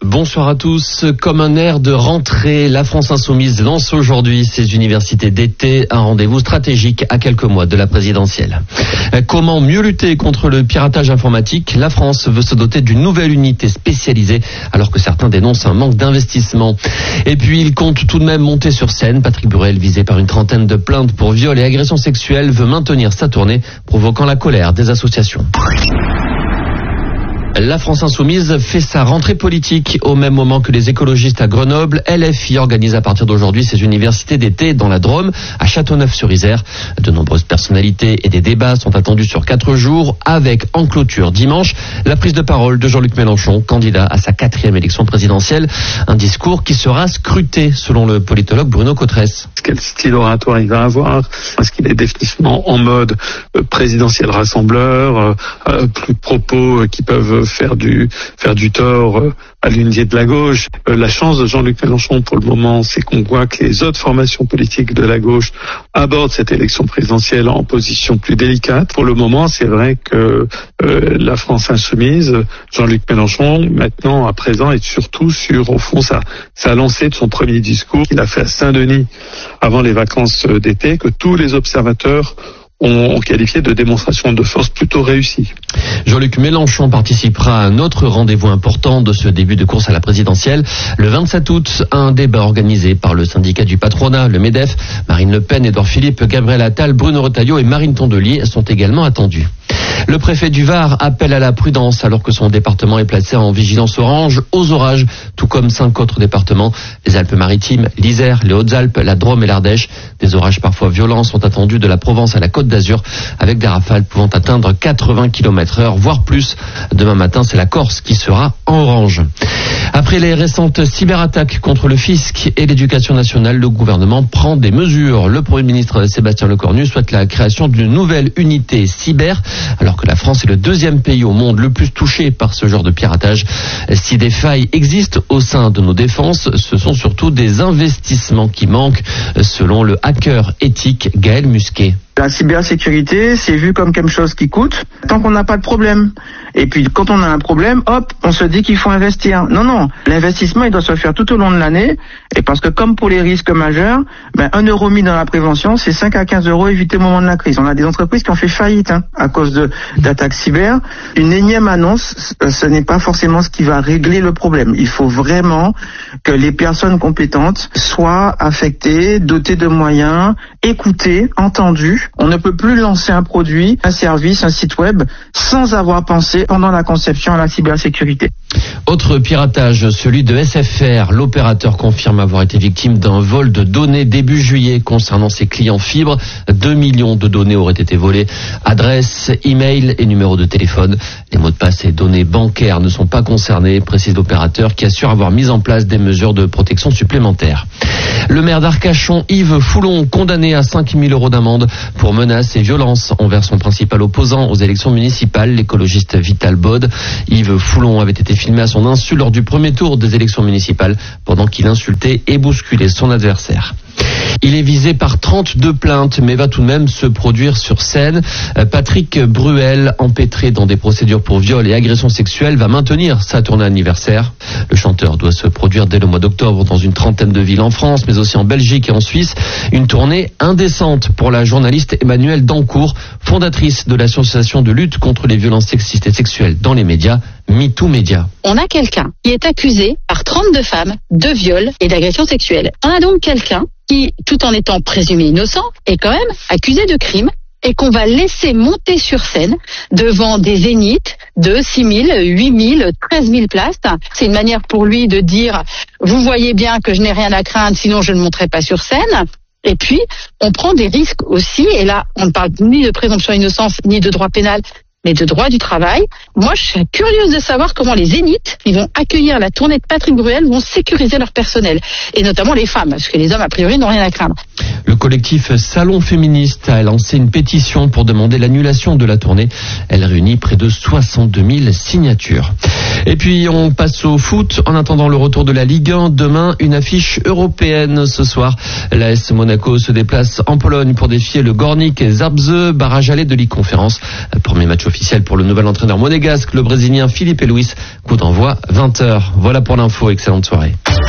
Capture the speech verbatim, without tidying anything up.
Bonsoir à tous. Comme un air de rentrée, la France Insoumise lance aujourd'hui ses universités d'été, un rendez-vous stratégique à quelques mois de la présidentielle. Comment mieux lutter contre le piratage informatique ? La France veut se doter d'une nouvelle unité spécialisée, alors que certains dénoncent un manque d'investissement. Et puis, il compte tout de même monter sur scène. Patrick Bruel, visé par une trentaine de plaintes pour viol et agression sexuelle, veut maintenir sa tournée, provoquant la colère des associations. La France Insoumise fait sa rentrée politique au même moment que les écologistes à Grenoble. L F I organise à partir d'aujourd'hui ses universités d'été dans la Drôme, à Châteauneuf-sur-Isère. De nombreuses personnalités et des débats sont attendus sur quatre jours, avec en clôture dimanche la prise de parole de Jean-Luc Mélenchon, candidat à sa quatrième élection présidentielle. Un discours qui sera scruté, selon le politologue Bruno Cotresse. Quel style oratoire il va avoir ? Est-ce qu'il est définitivement en mode présidentiel rassembleur, euh, plus propos qui peuvent faire du faire du tort à l'unité de la gauche. Euh, la chance de Jean-Luc Mélenchon pour le moment, c'est qu'on voit que les autres formations politiques de la gauche abordent cette élection présidentielle en position plus délicate. Pour le moment, c'est vrai que euh, la France Insoumise, Jean-Luc Mélenchon, maintenant, à présent, est surtout sur, au fond, sa, sa lancée de son premier discours qu'il a fait à Saint-Denis avant les vacances d'été, que tous les observateurs ont qualifié de démonstration de force plutôt réussie. Jean-Luc Mélenchon participera à un autre rendez-vous important de ce début de course à la présidentielle. Le vingt-sept août, un débat organisé par le syndicat du patronat, le MEDEF. Marine Le Pen, Édouard Philippe, Gabriel Attal, Bruno Retailleau et Marine Tondelier sont également attendus. Le préfet du Var appelle à la prudence alors que son département est placé en vigilance orange aux orages, tout comme cinq autres départements, les Alpes-Maritimes, l'Isère, les Hautes-Alpes, la Drôme et l'Ardèche. Des orages parfois violents sont attendus de la Provence à la Côte d'Azur, avec des rafales pouvant atteindre quatre-vingts kilomètres heure, voire plus. Demain matin, c'est la Corse qui sera en orange. Après les récentes cyberattaques contre le fisc et l'éducation nationale, le gouvernement prend des mesures. Le Premier ministre Sébastien Lecornu souhaite la création d'une nouvelle unité cyber, alors que la France est le deuxième pays au monde le plus touché par ce genre de piratage. Si des failles existent au sein de nos défenses, ce sont surtout des investissements qui manquent, selon le hacker éthique Gaël Musquet. La cybersécurité, c'est vu comme quelque chose qui coûte tant qu'on n'a pas de problème. Et puis quand on a un problème, hop, on se dit qu'il faut investir. Non, non, l'investissement, il doit se faire tout au long de l'année. Et parce que comme pour les risques majeurs, ben, un euro mis dans la prévention, c'est cinq à quinze euros évités au moment de la crise. On a des entreprises qui ont fait faillite hein, à cause de d'attaques cyber. Une énième annonce, ce n'est pas forcément ce qui va régler le problème. Il faut vraiment que les personnes compétentes soient affectées, dotées de moyens, écoutées, entendues. On ne peut plus lancer un produit, un service, un site web sans avoir pensé pendant la conception à la cybersécurité. Autre piratage, celui de S F R. L'opérateur confirme avoir été victime d'un vol de données début juillet concernant ses clients fibres. deux millions de données auraient été volées. Adresse, email et numéro de téléphone. Les mots de passe et données bancaires ne sont pas concernés, précise l'opérateur qui assure avoir mis en place des mesures de protection supplémentaires. Le maire d'Arcachon, Yves Foulon, condamné à cinq mille euros d'amende pour menaces et violences envers son principal opposant aux élections municipales, l'écologiste Vital Bode. Yves Foulon avait été filmé à son insu lors du premier tour des élections municipales pendant qu'il insultait et bousculait son adversaire. Il est visé par trente-deux plaintes, mais va tout de même se produire sur scène. Patrick Bruel, empêtré dans des procédures pour viol et agression sexuelle, va maintenir sa tournée anniversaire. Le chanteur doit se produire dès le mois d'octobre dans une trentaine de villes en France, mais aussi en Belgique et en Suisse. Une tournée indécente pour la journaliste Emmanuelle Dancourt, fondatrice de l'association de lutte contre les violences sexistes et sexuelles dans les médias, MeToo Média. On a quelqu'un qui est accusé par trente-deux femmes de viol et d'agression sexuelle. On a donc quelqu'un qui, tout en étant présumé innocent, est quand même accusé de crime et qu'on va laisser monter sur scène devant des zéniths de six mille, huit mille, treize mille places. C'est une manière pour lui de dire « Vous voyez bien que je n'ai rien à craindre, sinon je ne monterai pas sur scène ». Et puis, on prend des risques aussi, et là, on ne parle ni de présomption d'innocence, ni de droit pénal, mais de droit du travail. Moi, je suis curieuse de savoir comment les zéniths, qui vont accueillir la tournée de Patrick Bruel, vont sécuriser leur personnel, et notamment les femmes, parce que les hommes, a priori, n'ont rien à craindre. Le collectif Salon Féministe a lancé une pétition pour demander l'annulation de la tournée. Elle réunit près de soixante-deux mille signatures. Et puis, on passe au foot. En attendant le retour de la Ligue un, demain, une affiche européenne. Ce soir, l'A S Monaco se déplace en Pologne pour défier le Gornik Zabrze, barrage aller de Ligue Conférence. Premier match officielle pour le nouvel entraîneur monégasque, le Brésilien Filipe Luis. Coup d'envoi vingt heures. Voilà pour l'info, excellente soirée.